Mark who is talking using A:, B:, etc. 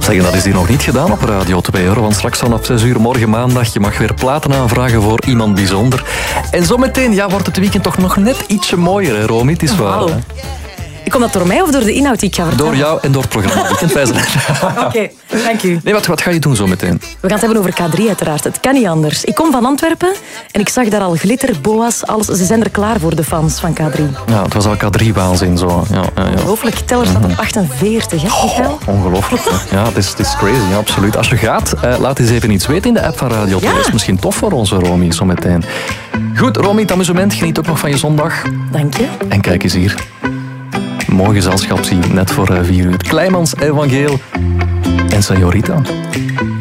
A: Zeg, dat is hier nog niet gedaan op Radio 2, hoor. Want straks vanaf 6 uur morgen maandag, je mag weer platen aanvragen voor iemand bijzonder. En zometeen wordt het weekend toch nog net ietsje mooier, hè, Romy? Het is waar, hè?
B: Komt dat door mij of door de inhoud die ik ga vertellen?
A: Door jou en door het programma.
B: Oké, dank u.
A: Nee, wat ga je doen zo meteen?
B: We gaan het hebben over K3 uiteraard. Het kan niet anders. Ik kom van Antwerpen en ik zag daar al glitter, boa's, alles. Ze zijn er klaar voor, de fans van K3.
A: Ja, het was al K3-waanzin zo. Ja.
B: Ongelooflijk. Teller staat op 48, hè, Michael?
A: Ongelooflijk. Ja, het is crazy, ja, absoluut. Als je gaat, laat eens even iets weten in de app van Radio 2. Dat is misschien tof voor onze Romy zo meteen. Goed, Romy, het amusement. Geniet ook nog van je zondag.
B: Dank je.
A: En kijk eens hier. Mooi gezelschap zien, net voor 4 uur. Kleimans, Evangeel en Señorita.